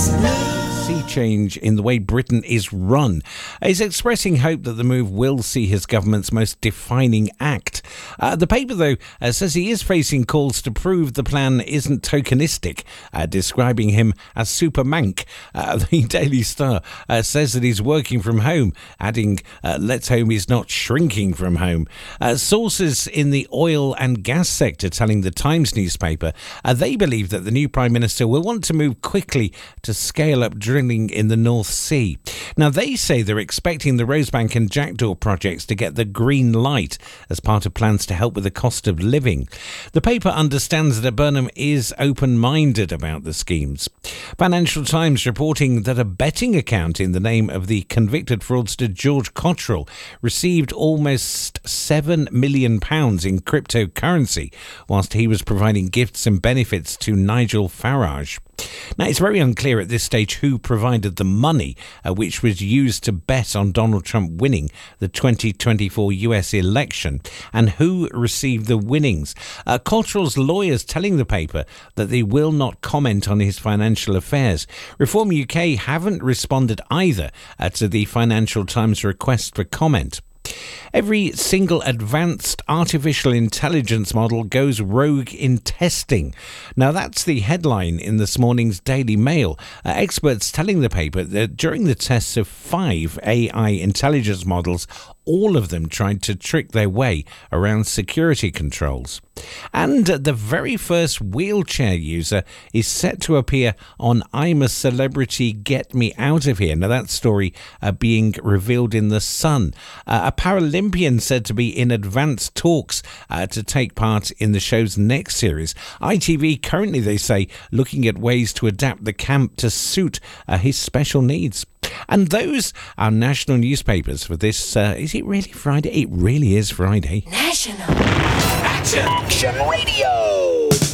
Sea change in the way Britain is run. He's expressing hope that the move will see his government's most defining act. The paper, though, says he is facing calls to prove the plan isn't tokenistic, describing him as Super Mank. The Daily Star says that he's working from home, adding, let's hope he's not shrinking from home. Sources in the oil and gas sector telling the Times newspaper they believe that the new Prime Minister will want to move quickly to scale up drilling in the North Sea. Now, they say they're expecting the Rosebank and Jackdaw projects to get the green light as part of plans to help with the cost of living. The paper understands that Burnham is open-minded about the schemes. Financial Times reporting that a betting account in the name of the convicted fraudster George Cottrell received almost £7 million in cryptocurrency whilst he was providing gifts and benefits to Nigel Farage. Now, it's very unclear at this stage who provided the money which was used to bet on Donald Trump winning the 2024 US election and who received the winnings. Cottrell's lawyers telling the paper that they will not comment on his financial affairs. Reform UK haven't responded either to the Financial Times request for comment. Every single advanced artificial intelligence model goes rogue in testing. Now, that's the headline in this morning's Daily Mail. Experts telling the paper that during the tests of 5 AI intelligence models, all of them tried to trick their way around security controls. And the very first wheelchair user is set to appear on I'm a Celebrity, Get Me Out of Here. Now, that story being revealed in The Sun. A Paralympian said to be in advanced talks to take part in the show's next series. ITV currently, they say, looking at ways to adapt the camp to suit his special needs. And those are national newspapers for this. Is it really Friday? It really is Friday. National Action Radio.